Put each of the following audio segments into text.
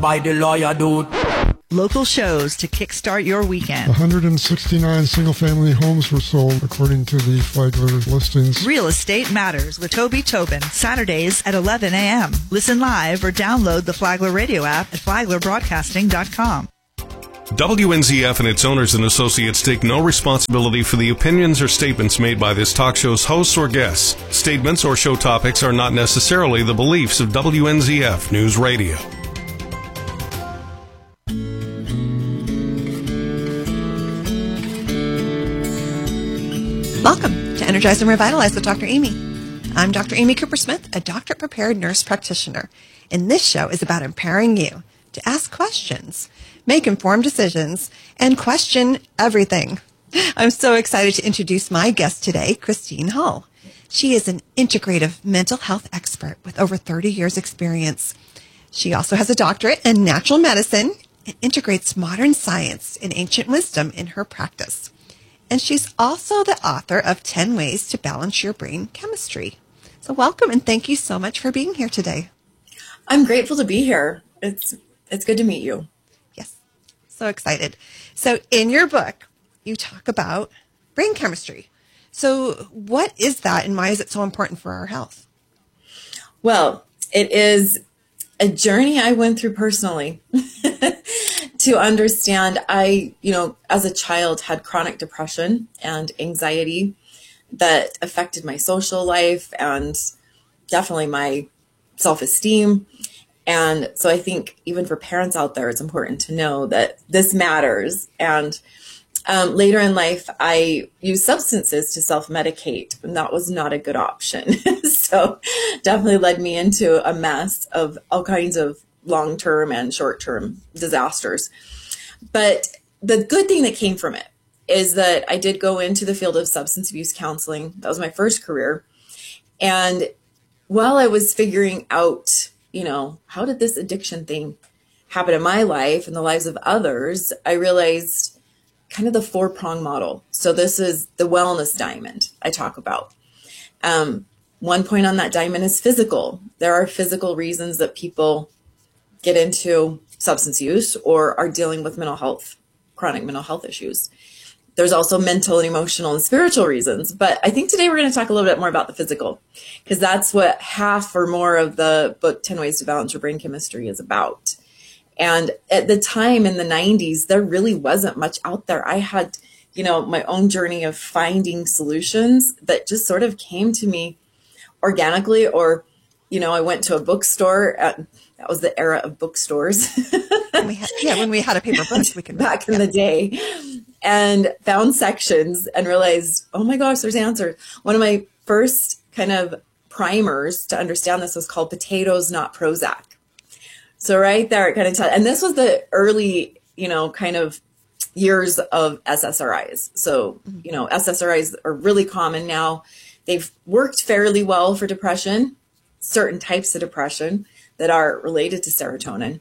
by the lawyer, dude. Local shows to kickstart your weekend. 169 single-family homes were sold, according to the Flagler listings. Real Estate Matters with Toby Tobin, Saturdays at 11 a.m. Listen live or download the Flagler radio app at flaglerbroadcasting.com. WNZF and its owners and associates take no responsibility for the opinions or statements made by this talk show's hosts or guests. Statements or show topics are not necessarily the beliefs of WNZF News Radio. Welcome to Energize and Revitalize with Dr. Amy. I'm Dr. Amy Cooper-Smith, a doctorate-prepared nurse practitioner, and this show is about empowering you to ask questions, make informed decisions, and question everything. I'm so excited to introduce my guest today, Christine Hull. She is an integrative mental health expert with over 30 years experience. She also has a doctorate in natural medicine and integrates modern science and ancient wisdom in her practice. And she's also the author of 10 Ways to Balance Your Brain Chemistry. So welcome and thank you so much for being here today. I'm grateful to be here. It's good to meet you. Yes, so excited. So in your book, you talk about brain chemistry. So what is that and why is it so important for our health? Well, it is a journey I went through personally to understand. As a child had chronic depression and anxiety that affected my social life and definitely my self-esteem. And so I think even for parents out there, it's important to know that this matters. And later in life, I used substances to self-medicate, and that was not a good option. So definitely led me into a mess of all kinds of long-term and short-term disasters. But the good thing that came from it is that I did go into the field of substance abuse counseling. That was my first career. And while I was figuring out, how did this addiction thing happen in my life and the lives of others, I realized kind of the 4-prong model. So this is the wellness diamond I talk about. One point on that diamond is physical. There are physical reasons that people get into substance use or are dealing with mental health, chronic mental health issues. There's also mental and emotional and spiritual reasons. But I think today we're going to talk a little bit more about the physical, because that's what half or more of the book 10 Ways to Balance Your Brain Chemistry is about. And at the time in the 90s, there really wasn't much out there. I had, my own journey of finding solutions that just sort of came to me organically, or, I went to a bookstore. That was the era of bookstores. when we had a paper book, we could back in the day, and found sections and realized, oh my gosh, there's answers. One of my first kind of primers to understand this was called Potatoes, Not Prozac. So right there, it kind of tells, and this was the early, kind of years of SSRIs. So, SSRIs are really common now. They've worked fairly well for depression, certain types of depression that are related to serotonin.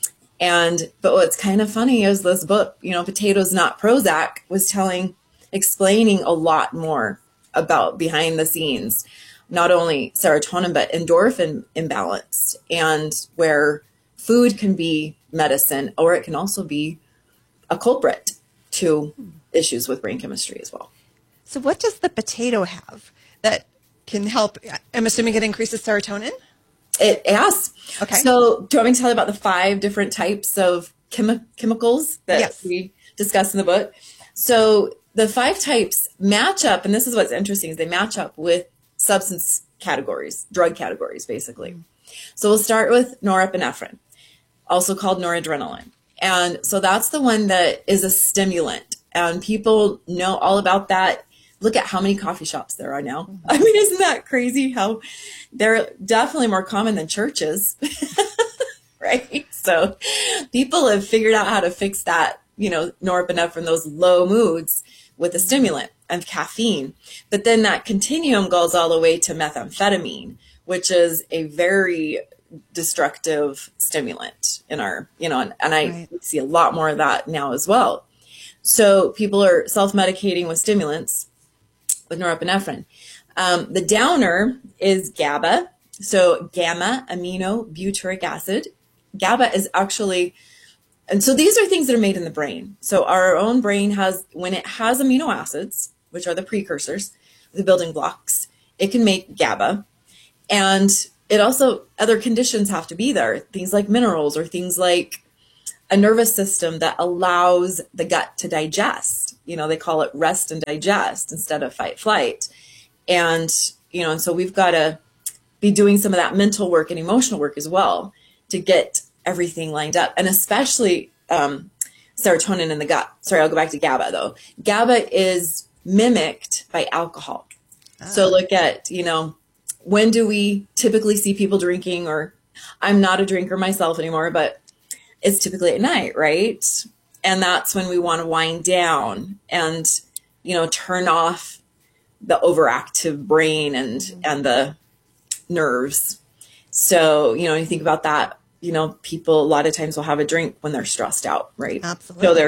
But what's kind of funny is this book, Potatoes, Not Prozac, was explaining a lot more about behind the scenes, not only serotonin, but endorphin imbalance, and where food can be medicine, or it can also be a culprit to issues with brain chemistry as well. So what does the potato have that can help? I'm assuming it increases serotonin? Yes. Okay. So do you want me to tell you about the 5 different types of chemicals that we discuss in the book? So the 5 types match up, and this is what's interesting, is they match up with substance categories, drug categories, basically. So we'll start with norepinephrine, also called noradrenaline. And so that's the one that is a stimulant, and people know all about that. Look at how many coffee shops there are now. I mean, isn't that crazy how they're definitely more common than churches, right? So people have figured out how to fix that, norepinephrine, those low moods, with a stimulant and caffeine. But then that continuum goes all the way to methamphetamine, which is a very destructive stimulant in our, and I see a lot more of that now as well. So people are self-medicating with stimulants, with norepinephrine. The downer is GABA, so gamma aminobutyric acid. GABA is actually, and so these are things that are made in the brain. So our own brain has, when it has amino acids, which are the precursors, the building blocks, it can make GABA. And it also, other conditions have to be there, things like minerals or things like a nervous system that allows the gut to digest. You know, they call it rest and digest instead of fight flight. And, you know, and so we've got to be doing some of that mental work and emotional work as well to get everything lined up. And especially serotonin in the gut. Sorry, I'll go back to GABA though. GABA is mimicked by alcohol. Oh. So look at, you know, when do we typically see people drinking? Or I'm not a drinker myself anymore, but it's typically at night, right? And that's when we want to wind down and, you know, turn off the overactive brain and the nerves. So, you know, you think about that, you know, people a lot of times will have a drink when they're stressed out, right? Absolutely. So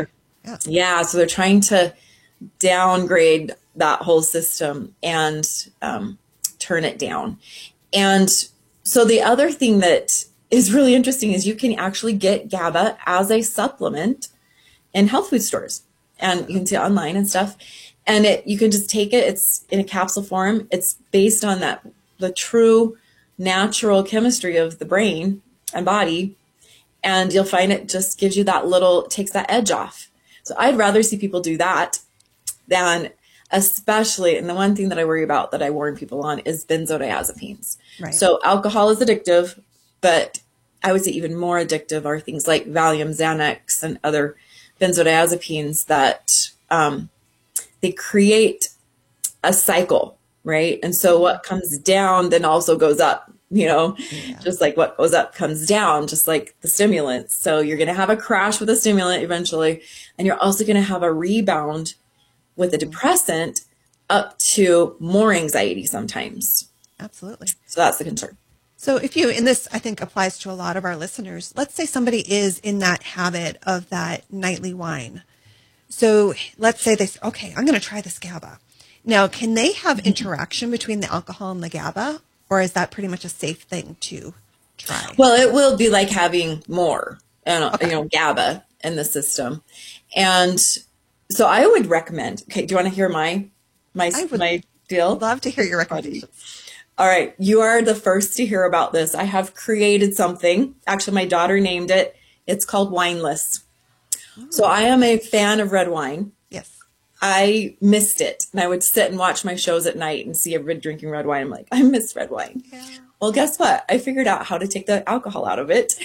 so they're trying to downgrade that whole system and turn it down. And so the other thing that is really interesting is you can actually get GABA as a supplement in health food stores, and you can see it online and stuff. And you can just take it. It's in a capsule form. It's based on the true natural chemistry of the brain and body. And you'll find it just gives you takes that edge off. So I'd rather see people do that than, especially, and the one thing that I worry about that I warn people on is benzodiazepines. Right. So alcohol is addictive, but I would say even more addictive are things like Valium, Xanax, and other benzodiazepines that they create a cycle, right? And so what comes down then also goes up, you know, just like what goes up comes down, just like the stimulants. So you're going to have a crash with a stimulant eventually, and you're also going to have a rebound with a depressant up to more anxiety sometimes. Absolutely. So that's the concern. So and this I think applies to a lot of our listeners, let's say somebody is in that habit of that nightly wine. So let's say they say, okay, I'm going to try this GABA. Now, can they have interaction between the alcohol and the GABA, or is that pretty much a safe thing to try? Well, it will be like having more, you know, GABA in the system. And so I would recommend, do you want to hear my deal? I'd love to hear your recommendations. All right. You are the first to hear about this. I have created something. Actually, my daughter named it. It's called Wineless. So I am a fan of red wine. Yes. I missed it. And I would sit and watch my shows at night and see everybody drinking red wine. I'm like, I miss red wine. Yeah. Well, guess what? I figured out how to take the alcohol out of it.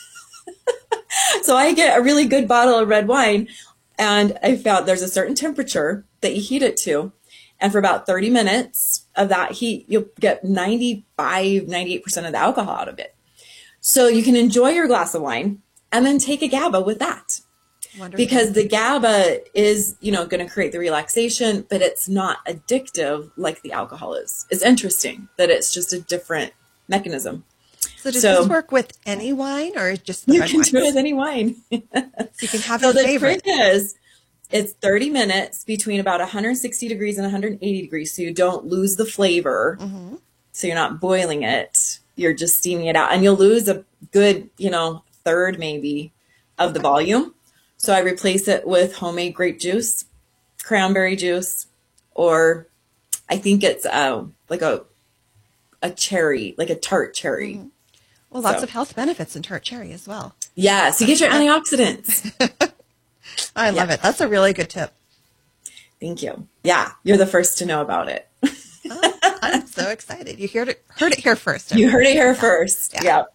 So I get a really good bottle of red wine, and I found there's a certain temperature that you heat it to. And for about 30 minutes of that heat, you'll get 98% of the alcohol out of it. So you can enjoy your glass of wine and then take a GABA with that. Wonderful. Because the GABA is, you know, going to create the relaxation, but it's not addictive like the alcohol is. It's interesting that it's just a different mechanism. So does this work with any wine or just the red wine? You can do it with any wine. So you can have your favorite. So the trick is, it's 30 minutes between about 160 degrees and 180 degrees. So you don't lose the flavor. Mm-hmm. So you're not boiling it. You're just steaming it out. And you'll lose a good, you know, third maybe of the volume. So I replace it with homemade grape juice, cranberry juice, or I think it's like a cherry, like a tart cherry. Mm-hmm. Well, lots of health benefits in tart cherry as well. Yeah, so you get your antioxidants. I love it. That's a really good tip. Thank you. Yeah, you're the first to know about it. Oh, I'm so excited. You heard it here first. You heard it here first. Yeah.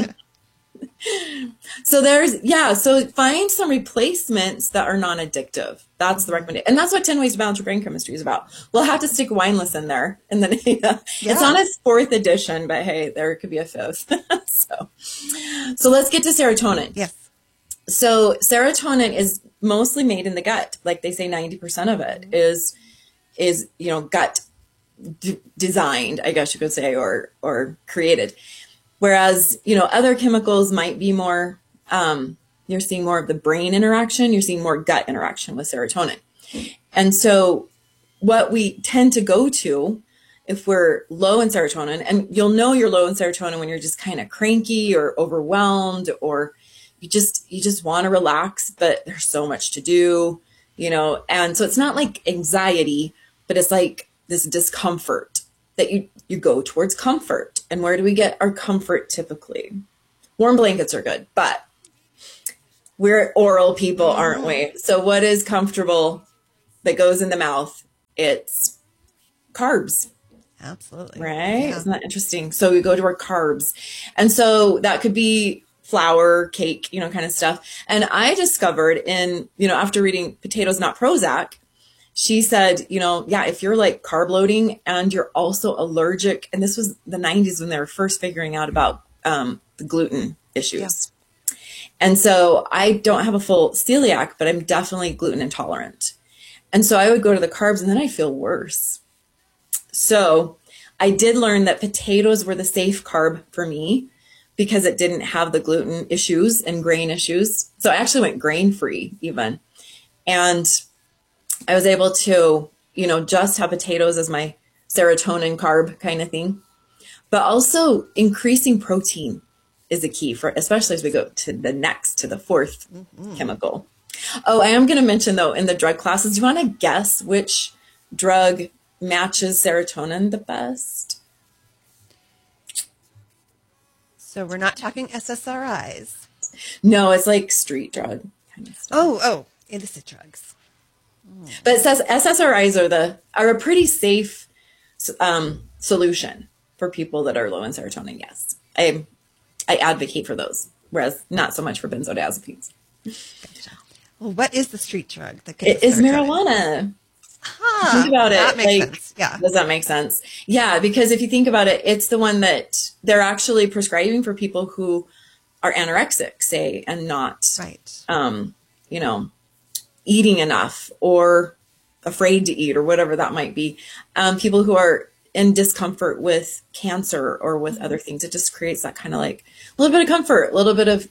So find some replacements that are non-addictive. That's the recommendation. And that's what 10 Ways to Balance Your Brain Chemistry is about. We'll have to stick Wineless in there. And then it's on its 4th edition, but hey, there could be a 5th. So let's get to serotonin. Yes. So serotonin is mostly made in the gut. Like they say 90% of it is, you know, gut designed, I guess you could say, or created. Whereas, you know, other chemicals might be more, you're seeing more of the brain interaction, you're seeing more gut interaction with serotonin. And so what we tend to go to if we're low in serotonin, and you'll know you're low in serotonin when you're just kind of cranky or overwhelmed, or you just want to relax, but there's so much to do, and so it's not like anxiety, but it's like this discomfort that you go towards comfort. And where do we get our comfort typically? Warm blankets are good, but we're oral people, aren't we? So what is comfortable that goes in the mouth? It's carbs. Absolutely. Right? Yeah. Isn't that interesting? So we go to our carbs. And so that could be flour, cake, kind of stuff. And I discovered after reading Potatoes Not Prozac, she said, if you're like carb loading and you're also allergic, and this was the 90s when they were first figuring out about the gluten issues. Yeah. And so I don't have a full celiac, but I'm definitely gluten intolerant. And so I would go to the carbs and then I feel worse. So I did learn that potatoes were the safe carb for me because it didn't have the gluten issues and grain issues. So I actually went grain free even. And I was able to, just have potatoes as my serotonin carb kind of thing. But also increasing protein is a key for, especially as we go to the fourth chemical. Oh, I am going to mention though, in the drug classes, do you want to guess which drug matches serotonin the best? So we're not talking SSRIs. No, it's like street drug kind of stuff. Oh, illicit drugs. But it says SSRIs are a pretty safe solution for people that are low in serotonin. Yes, I advocate for those, whereas not so much for benzodiazepines. Gotcha. Well, what is the street drug that it is marijuana? Think about it. That makes sense. Yeah. Does that make sense? Yeah, because if you think about it, it's the one that they're actually prescribing for people who are anorexic, say, and not, eating enough or afraid to eat or whatever that might be. People who are in discomfort with cancer or with other things, it just creates that kind of like a little bit of comfort, a little bit of,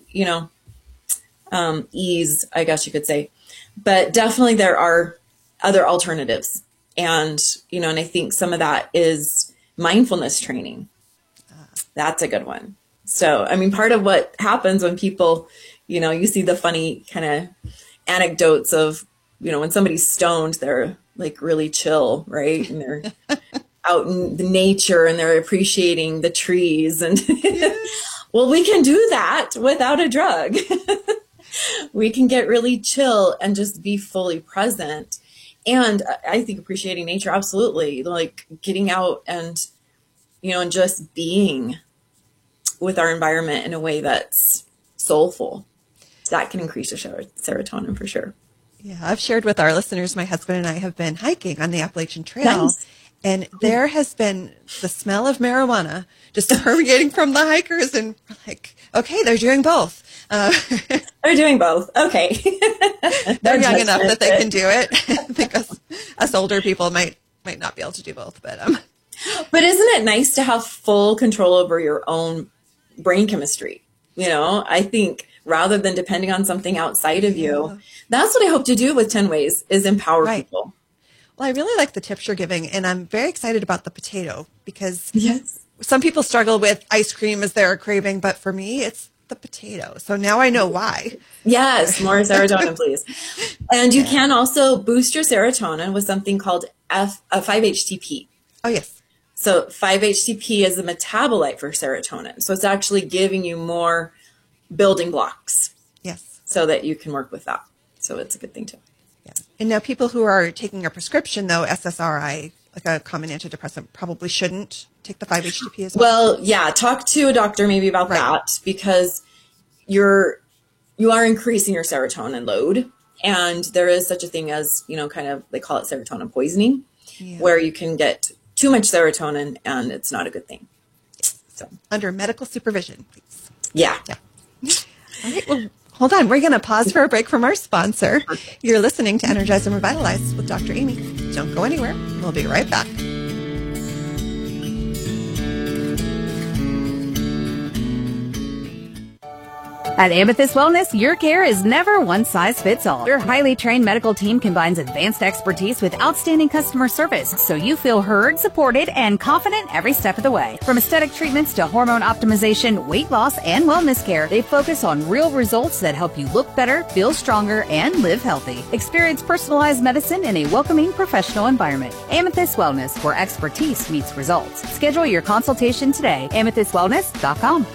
ease, I guess you could say. But definitely there are other alternatives. And, and I think some of that is mindfulness training. That's a good one. So, part of what happens when people, you see the funny kind of anecdotes of, when somebody's stoned, they're like really chill, right? And they're out in the nature and they're appreciating the trees. And well, we can do that without a drug. We can get really chill and just be fully present. And I think appreciating nature, absolutely, like getting out and, and just being with our environment in a way that's soulful. That can increase your serotonin for sure. Yeah, I've shared with our listeners, my husband and I have been hiking on the Appalachian Trail. Nice. And there has been the smell of marijuana just permeating from the hikers. And we're like, okay, they're doing both. They're doing both. Okay. They're young enough that they can do it. I think us older people might not be able to do both. But isn't it nice to have full control over your own brain chemistry? I think rather than depending on something outside of you, that's what I hope to do with 10 Ways is empower people. Well, I really like the tips you're giving, and I'm very excited about the potato because yes, some people struggle with ice cream as their craving, but for me, it's the potato. So now I know why. Yes, more serotonin, please. And you can also boost your serotonin with something called 5-HTP. Oh, yes. So 5-HTP is the metabolite for serotonin. So it's actually giving you more building blocks. Yes. So that you can work with that. So it's a good thing too. Yeah. And now people who are taking a prescription, though, SSRI, like a common antidepressant, probably shouldn't take the 5-HTP as well. Well, yeah, talk to a doctor maybe about that because you are increasing your serotonin load. And there is such a thing as, kind of, they call it serotonin poisoning, where you can get too much serotonin and it's not a good thing. So under medical supervision, please. Yeah. All right. Well, hold on. We're going to pause for a break from our sponsor. You're listening to Energize and Revitalize with Dr. Amy. Don't go anywhere. We'll be right back. At Amethyst Wellness, your care is never one size fits all. Your highly trained medical team combines advanced expertise with outstanding customer service, so you feel heard, supported, and confident every step of the way. From aesthetic treatments to hormone optimization, weight loss, and wellness care, they focus on real results that help you look better, feel stronger, and live healthy. Experience personalized medicine in a welcoming professional environment. Amethyst Wellness, where expertise meets results. Schedule your consultation today. AmethystWellness.com.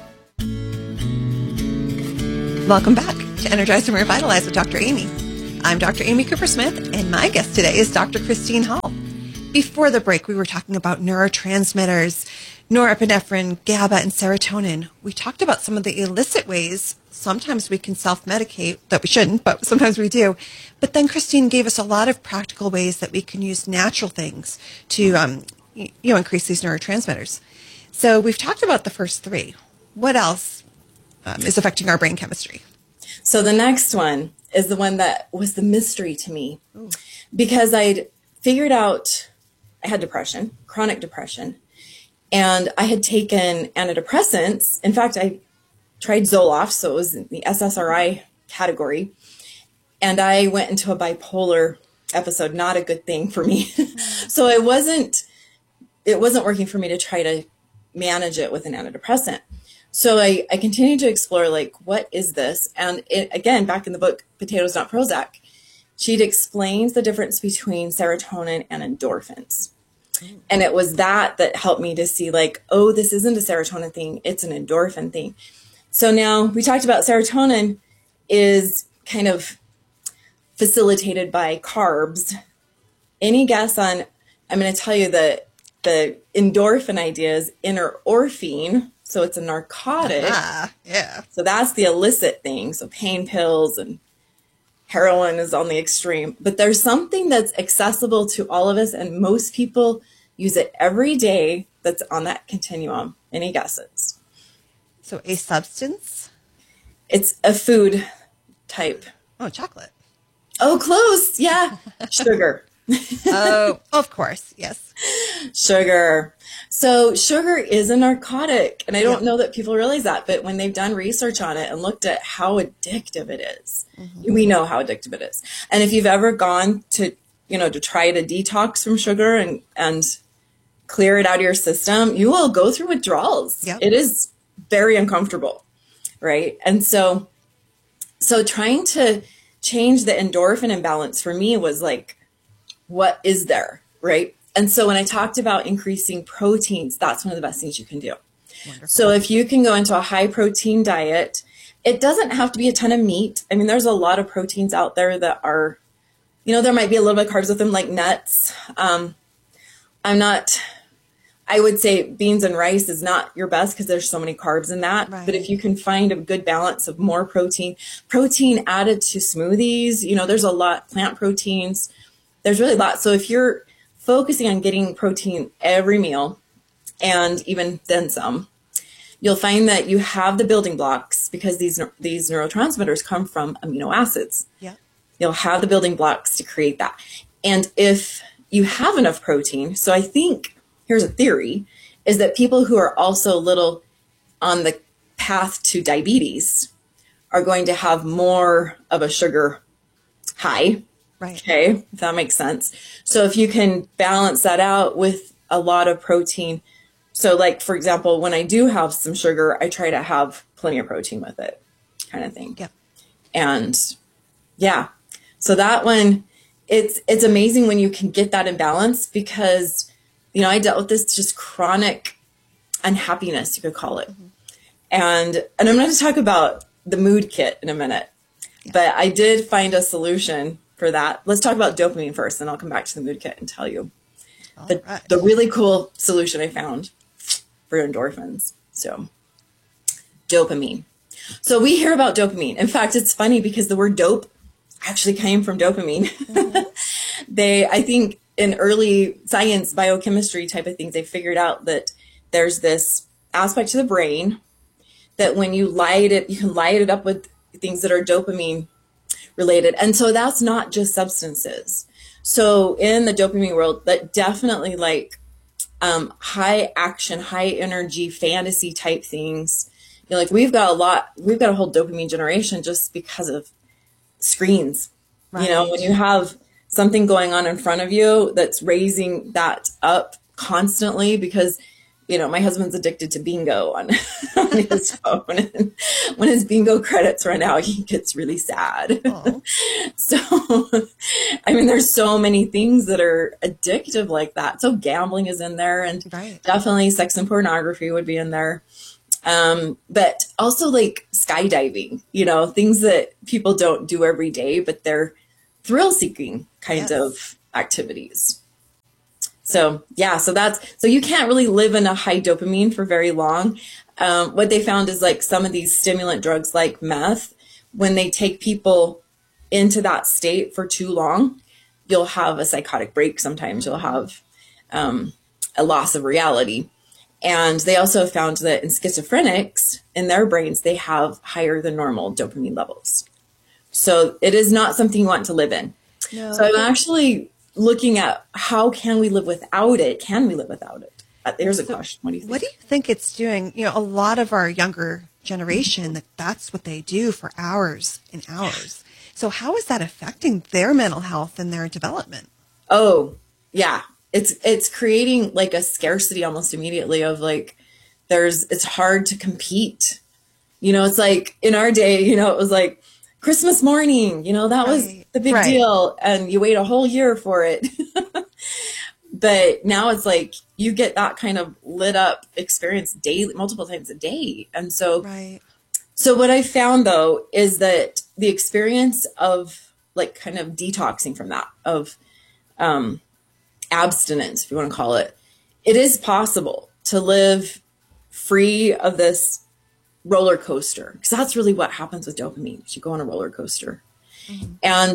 Welcome back to Energize and Revitalize with Dr. Amy. I'm Dr. Amy Cooper Smith, and my guest today is Dr. Christine Hall. Before the break, we were talking about neurotransmitters, norepinephrine, GABA, and serotonin. We talked about some of the illicit ways sometimes we can self-medicate, that we shouldn't, but sometimes we do. But then Christine gave us a lot of practical ways that we can use natural things to increase these neurotransmitters. So we've talked about the first three. What else is affecting our brain chemistry? So the next one is the one that was the mystery to me. Ooh. Because I'd figured out I had depression, chronic depression, and I had taken antidepressants. In fact, I tried Zoloft, so it was in the SSRI category, and I went into a bipolar episode, not a good thing for me. So it wasn't working for me to try to manage it with an antidepressant. So I continued to explore, like, what is this? And again, back in the book, Potatoes Not Prozac, she'd explained the difference between serotonin and endorphins. And it was that helped me to see, like, oh, this isn't a serotonin thing, it's an endorphin thing. So now we talked about serotonin is kind of facilitated by carbs. Any guess on, I'm going to tell you the endorphin idea is interorphine. So it's a narcotic. Yeah. So that's the illicit thing. So pain pills and heroin is on the extreme. But there's something that's accessible to all of us, and most people use it every day that's on that continuum. Any guesses? So a substance? It's a food type. Oh, chocolate. Oh, close. Yeah. Sugar. Oh, of course. Yes. Sugar. So sugar is a narcotic, and I don't know that people realize that, but when they've done research on it and looked at how addictive it is, we know how addictive it is. And if you've ever gone to try to detox from sugar and clear it out of your system, you will go through withdrawals. Yep. It is very uncomfortable, right? And so trying to change the endorphin imbalance for me was like, what is there, right? And so when I talked about increasing proteins, that's one of the best things you can do. Wonderful. So if you can go into a high protein diet, it doesn't have to be a ton of meat. I mean, there's a lot of proteins out there that are, there might be a little bit of carbs with them, like nuts. I would say beans and rice is not your best because there's so many carbs in that. Right. But if you can find a good balance of more protein added to smoothies, there's a lot, plant proteins, there's really a lot. So if you're focusing on getting protein every meal and even then some, you'll find that you have the building blocks because these neurotransmitters come from amino acids. Yeah. You'll have the building blocks to create that. And if you have enough protein, so I think, here's a theory, is that people who are also a little on the path to diabetes are going to have more of a sugar high. Right. Okay, if that makes sense. So if you can balance that out with a lot of protein. So like, for example, when I do have some sugar, I try to have plenty of protein with it, kind of thing. Yeah. And yeah, so that one, it's amazing when you can get that in balance because, I dealt with this just chronic unhappiness, you could call it. Mm-hmm. And I'm going to talk about the mood kit in a minute, but I did find a solution for that. Let's talk about dopamine first, then I'll come back to the mood kit and tell you the really cool solution I found for endorphins. So dopamine. So we hear about dopamine. In fact, it's funny because the word dope actually came from dopamine. Mm-hmm. I think in early science, biochemistry type of things, they figured out that there's this aspect to the brain that when you light it, you can light it up with things that are dopamine related. And so that's not just substances. So in the dopamine world, that definitely like high action, high energy, fantasy type things, like we've got a whole dopamine generation just because of screens. Right. You know, when you have something going on in front of you that's raising that up constantly, because, you know, my husband's addicted to bingo on, on his phone. And when his bingo credits run out, he gets really sad. Oh. So, I mean, there's so many things that are addictive like that. So gambling is in there, and Right. definitely sex and pornography would be in there. But also like skydiving, you know, things that people don't do every day, but they're thrill seeking kind of activities. So yeah, so you can't really live in a high dopamine for very long. What they found is like some of these stimulant drugs like meth, when they take people into that state for too long, you'll have a psychotic break. Sometimes you'll have a loss of reality. And they also found that in schizophrenics, in their brains, they have higher than normal dopamine levels. So it is not something you want to live in. No. So I'm actually looking at how can we live without it? Can we live without it? There's a question. What do you think? What do you think it's doing? You know, a lot of our younger generation, that's what they do for hours and hours. So how is that affecting their mental health and their development? Oh, yeah. It's creating like a scarcity almost immediately of like, it's hard to compete. You know, it's like in our day, you know, it was like Christmas morning, you know, that was the big deal. And you wait a whole year for it. But now it's like you get that kind of lit up experience daily, multiple times a day. And so, so what I found though, is that the experience of like kind of detoxing from that, of, abstinence, if you want to call it, it is possible to live free of this roller coaster, because that's really what happens with dopamine. You go on a roller coaster. And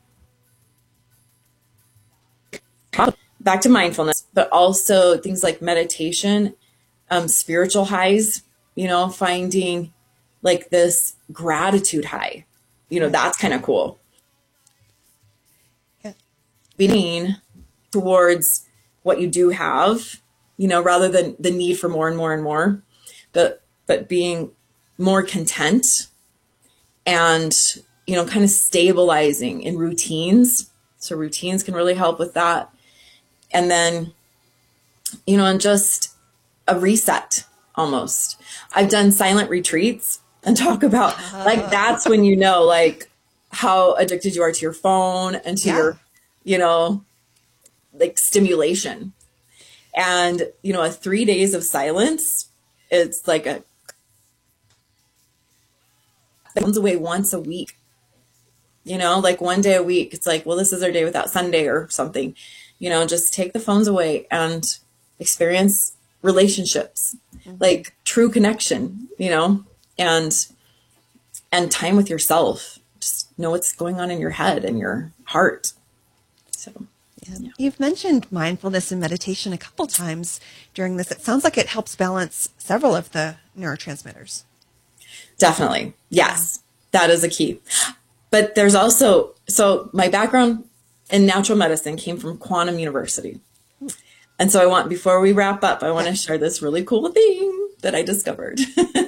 back to mindfulness, but also things like meditation, spiritual highs, you know, finding like this gratitude high, you know, that's kind of cool. Being towards what you do have, you know, rather than the need for more and more and more, but being more content and, you know, kind of stabilizing in routines. So routines can really help with that. And then, you know, and just a reset almost. I've done silent retreats and talk about like, that's when, you know, like how addicted you are to your phone and to your, you know, like stimulation. And, you know, 3 days of silence, it's like phones away once a week, you know, like 1 day a week. It's like, well, this is our day without Sunday or something, you know, just take the phones away and experience relationships, like true connection, you know, and time with yourself. Just know what's going on in your head and your heart. So, yeah. You've mentioned mindfulness and meditation a couple times during this. It sounds like it helps balance several of the neurotransmitters. Definitely. Yes, that is a key. But there's also, so my background in natural medicine came from Quantum University. And so before we wrap up, I want to share this really cool thing that I discovered.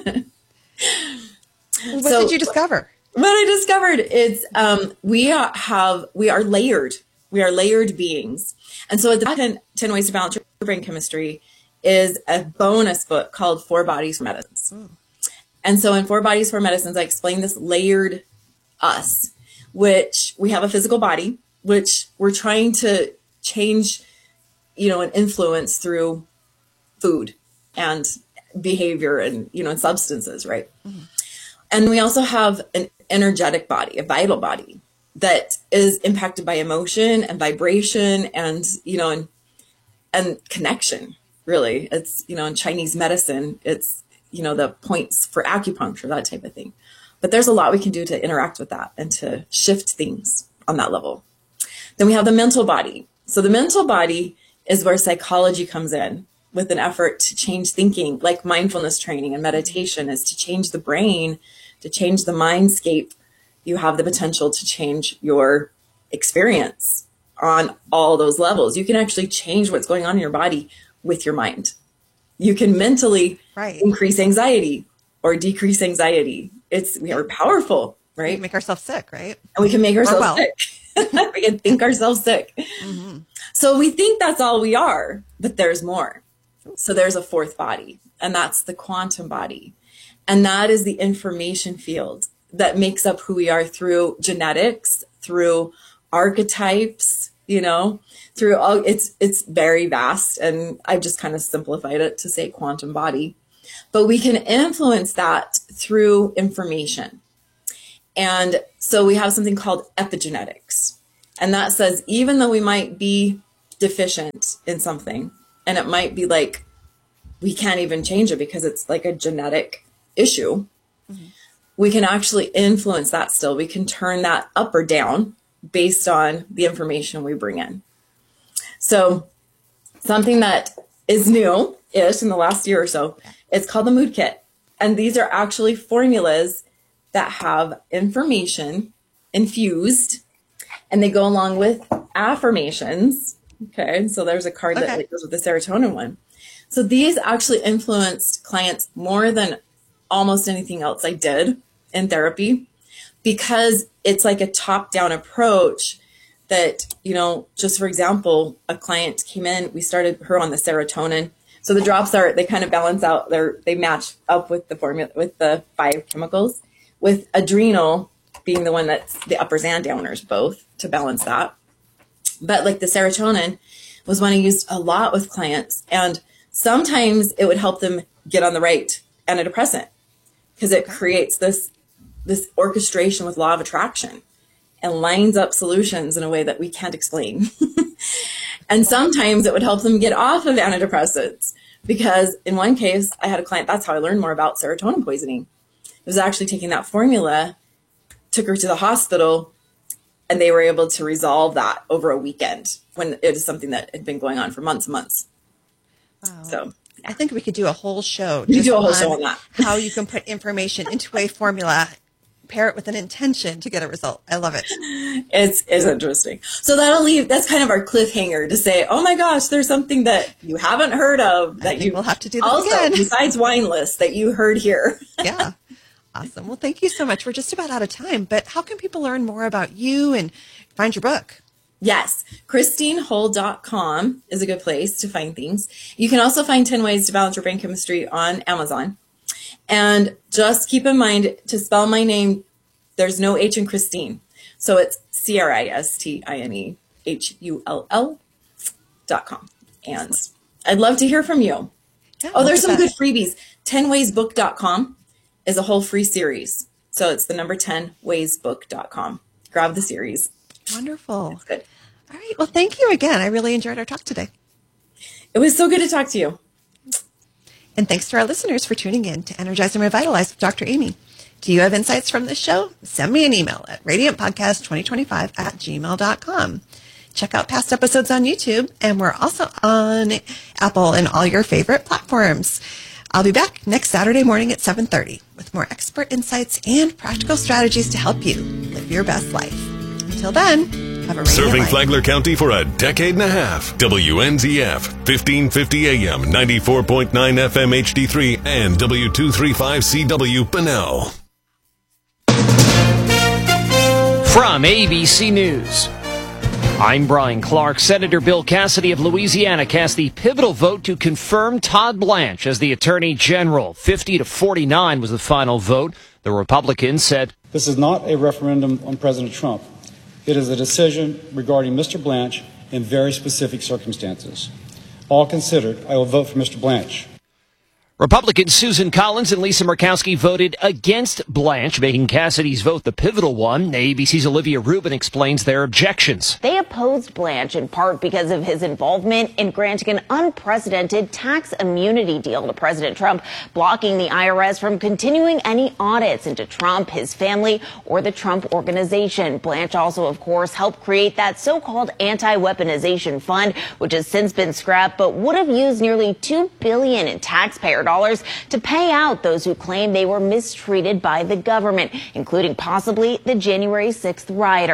What did you discover? What I discovered is we are layered. We are layered beings. And so at the 10 Ways to Balance Your Brain Chemistry is a bonus book called 4 Bodies, 4 Medicines. And so in 4 Bodies, 4 Medicines, I explain this layered us, which we have a physical body, which we're trying to change, you know, and influence through food and behavior and, you know, and substances, right? And we also have an energetic body, a vital body that is impacted by emotion and vibration and, you know, and connection, really. It's, you know, in Chinese medicine, it's, you know, the points for acupuncture, that type of thing. But there's a lot we can do to interact with that and to shift things on that level. Then we have the mental body. So the mental body is where psychology comes in with an effort to change thinking, like mindfulness training and meditation is to change the brain, to change the mindscape. You have the potential to change your experience on all those levels. You can actually change what's going on in your body with your mind. You can mentally increase anxiety or decrease anxiety. We are powerful, right? We can make ourselves sick, right? And we can make ourselves sick. We can think ourselves sick. Mm-hmm. So we think that's all we are, but there's more. So there's a fourth body, and that's the quantum body. And that is the information field that makes up who we are through genetics, through archetypes, through all, it's very vast. And I've just kind of simplified it to say quantum body, but we can influence that through information. And so we have something called epigenetics. And that says, even though we might be deficient in something, and it might be like, we can't even change it because it's like a genetic issue, we can actually influence that still. We can turn that up or down based on the information we bring in. So something that is new-ish in the last year or so, it's called the Mood Kit. And these are actually formulas that have information infused, and they go along with affirmations. Okay, so there's a card that goes with the serotonin one. So these actually influenced clients more than almost anything else I did in therapy, because it's like a top-down approach that, just for example, a client came in, we started her on the serotonin. So the drops they kind of balance out, they match up with the formula, with the 5 chemicals, with adrenal being the one that's the uppers and downers both to balance that. But like the serotonin was one I used a lot with clients, and sometimes it would help them get on the right antidepressant because it creates this orchestration with law of attraction and lines up solutions in a way that we can't explain. And sometimes it would help them get off of antidepressants, because in one case, I had a client, that's how I learned more about serotonin poisoning. It was actually taking that formula, took her to the hospital, and they were able to resolve that over a weekend when it is something that had been going on for months and months. Wow. So I think we could do a whole show. You do a whole show on that. How you can put information into a formula, pair it with an intention to get a result. I love it. It's interesting. So that's kind of our cliffhanger to say, oh my gosh, there's something that you haven't heard of that you will have to do that also, again. Besides wine lists that you heard here. Yeah. Awesome. Well, thank you so much. We're just about out of time, but how can people learn more about you and find your book? Yes. ChristineHull.com is a good place to find things. You can also find 10 Ways to Balance Your Brain Chemistry on Amazon. And just keep in mind to spell my name, there's no H in Christine. So it's ChristineHull.com. And I'd love to hear from you. Yeah, there's some good freebies. 10waysbook.com is a whole free series. So it's the number 10waysbook.com. Grab the series. Wonderful. That's good. All right. Well, thank you again. I really enjoyed our talk today. It was so good to talk to you. And thanks to our listeners for tuning in to Energize and Revitalize with Dr. Amy. Do you have insights from this show? Send me an email at radiantpodcast2025@gmail.com. Check out past episodes on YouTube, and we're also on Apple and all your favorite platforms. I'll be back next Saturday morning at 7:30 with more expert insights and practical strategies to help you live your best life. Until then, have a Serving life. Flagler County for a decade and a half. WNZF, 1550 AM, 94.9 FM HD3, and W235CW Bunnell. From ABC News, I'm Brian Clark. Senator Bill Cassidy of Louisiana cast the pivotal vote to confirm Todd Blanche as the Attorney General. 50-49 was the final vote. The Republicans said, "This is not a referendum on President Trump. It is a decision regarding Mr. Blanche in very specific circumstances. All considered, I will vote for Mr. Blanche." Republicans Susan Collins and Lisa Murkowski voted against Blanche, making Cassidy's vote the pivotal one. ABC's Olivia Rubin explains their objections. They opposed Blanche in part because of his involvement in granting an unprecedented tax immunity deal to President Trump, blocking the IRS from continuing any audits into Trump, his family, or the Trump Organization. Blanche also, of course, helped create that so-called anti-weaponization fund, which has since been scrapped, but would have used nearly $2 billion in taxpayer dollars to pay out those who claim they were mistreated by the government, including possibly the January 6th rioters.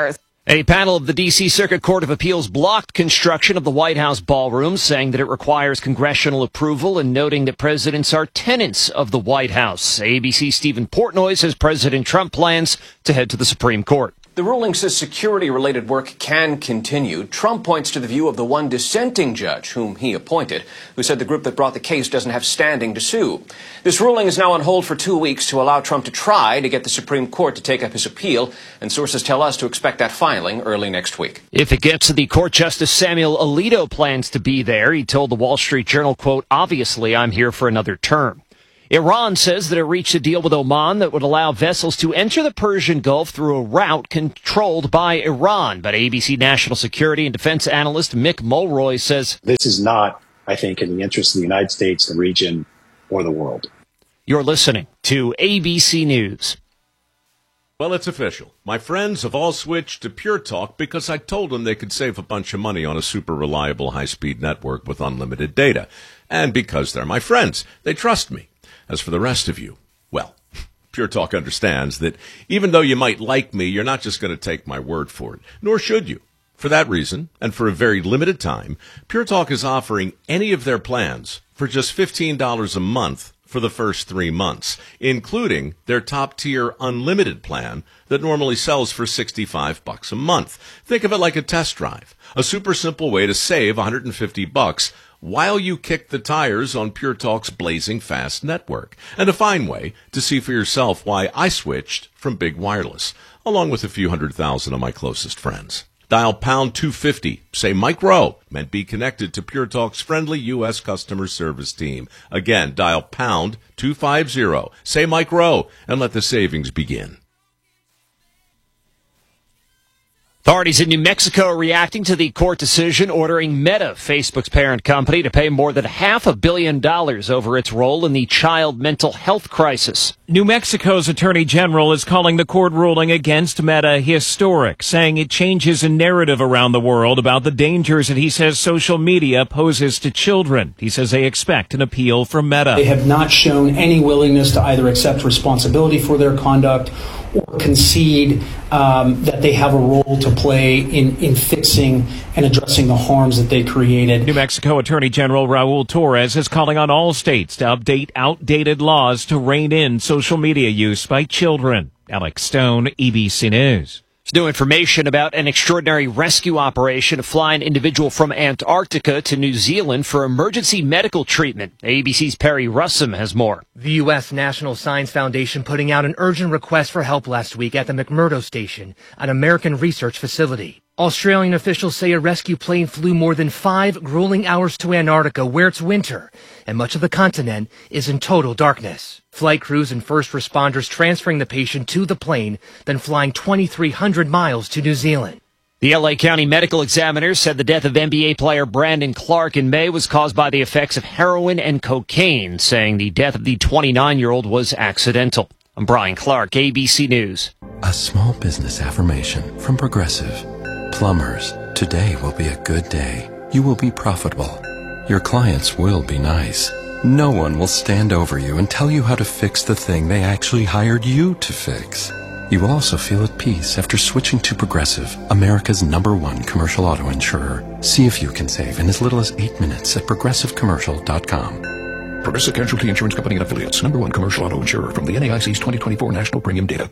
A panel of the D.C. Circuit Court of Appeals blocked construction of the White House ballroom, saying that it requires congressional approval and noting that presidents are tenants of the White House. ABC's Stephen Portnoy says President Trump plans to head to the Supreme Court. The ruling says security-related work can continue. Trump points to the view of the one dissenting judge, whom he appointed, who said the group that brought the case doesn't have standing to sue. This ruling is now on hold for 2 weeks to allow Trump to try to get the Supreme Court to take up his appeal, and sources tell us to expect that filing early next week. If it gets to the court, Justice Samuel Alito plans to be there. He told the Wall Street Journal, quote, "Obviously, I'm here for another term." Iran says that it reached a deal with Oman that would allow vessels to enter the Persian Gulf through a route controlled by Iran. But ABC national security and defense analyst Mick Mulroy says this is not, I think, in the interest of the United States, the region, or the world. You're listening to ABC News. Well, it's official. My friends have all switched to Pure Talk because I told them they could save a bunch of money on a super reliable high-speed network with unlimited data. And because they're my friends, they trust me. As for the rest of you, well, Pure Talk understands that even though you might like me, you're not just going to take my word for it, nor should you. For that reason, and for a very limited time, Pure Talk is offering any of their plans for just $15 a month for the first 3 months, including their top-tier unlimited plan that normally sells for $65 a month. Think of it like a test drive, a super simple way to save $150 while you kick the tires on Pure Talk's blazing fast network, and a fine way to see for yourself why I switched from big wireless, along with a few 100,000 of my closest friends. Dial pound 250, say Mike Rowe, and be connected to Pure Talk's friendly U.S. customer service team. Again, dial pound 250, say Mike Rowe, and let the savings begin. Authorities in New Mexico are reacting to the court decision ordering Meta, Facebook's parent company, to pay more than $500 million over its role in the child mental health crisis. New Mexico's Attorney General is calling the court ruling against Meta historic, saying it changes a narrative around the world about the dangers that he says social media poses to children. He says they expect an appeal from Meta. They have not shown any willingness to either accept responsibility for their conduct or concede that they have a role to play in fixing and addressing the harms that they created. New Mexico Attorney General Raul Torres is calling on all states to update outdated laws to rein in social media use by children. Alex Stone, ABC News. There's new information about an extraordinary rescue operation to fly an individual from Antarctica to New Zealand for emergency medical treatment. ABC's Perry Russum has more. The U.S. National Science Foundation putting out an urgent request for help last week at the McMurdo Station, an American research facility. Australian officials say a rescue plane flew more than 5 grueling hours to Antarctica, where it's winter, and much of the continent is in total darkness. Flight crews and first responders transferring the patient to the plane, then flying 2,300 miles to New Zealand. The L.A. County Medical Examiner said the death of NBA player Brandon Clark in May was caused by the effects of heroin and cocaine, saying the death of the 29-year-old was accidental. I'm Brian Clark, ABC News. A small business affirmation from Progressive. Plumbers, today will be a good day. You will be profitable. Your clients will be nice. No one will stand over you and tell you how to fix the thing they actually hired you to fix. You will also feel at peace after switching to Progressive, America's #1 commercial auto insurer. See if you can save in as little as 8 minutes at progressivecommercial.com. Progressive Casualty Insurance Company and Affiliates, #1 commercial auto insurer from the NAIC's 2024 National Premium Data.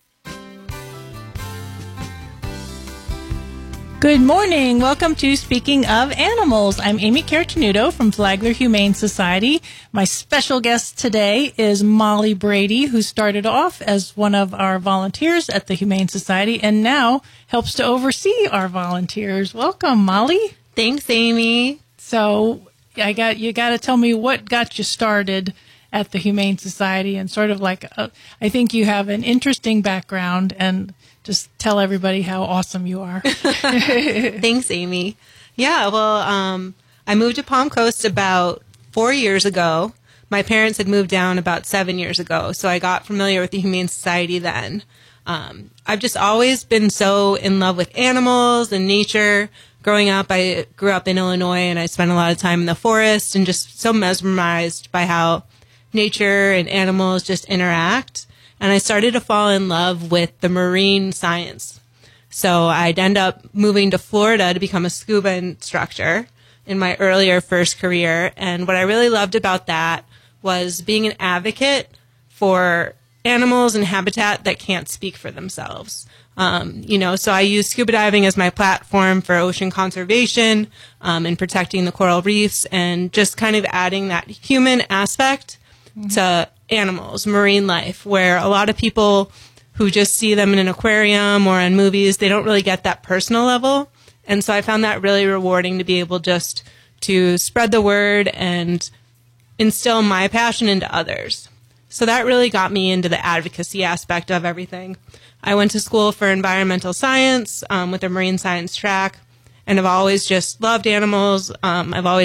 Good morning. Welcome to Speaking of Animals. I'm Amy Cartenuto from Flagler Humane Society. My special guest today is Molly Brady, who started off as one of our volunteers at the Humane Society and now helps to oversee our volunteers. Welcome, Molly. Thanks, Amy. So you got to tell me what got you started at the Humane Society, and sort of like, I think you have an interesting background, and just tell everybody how awesome you are. Thanks, Amy. Yeah, well, I moved to Palm Coast about 4 years ago. My parents had moved down about 7 years ago, so I got familiar with the Humane Society then. I've just always been so in love with animals and nature. Growing up, I grew up in Illinois, and I spent a lot of time in the forest and just so mesmerized by how nature and animals just interact. And I started to fall in love with the marine science. So I'd end up moving to Florida to become a scuba instructor in my earlier first career. And what I really loved about that was being an advocate for animals and habitat that can't speak for themselves. So I use scuba diving as my platform for ocean conservation and protecting the coral reefs, and just kind of adding that human aspect to animals, marine life, where a lot of people who just see them in an aquarium or in movies, they don't really get that personal level. And so I found that really rewarding to be able just to spread the word and instill my passion into others. So that really got me into the advocacy aspect of everything. I went to school for environmental science with a marine science track, and I've always just loved animals. I've always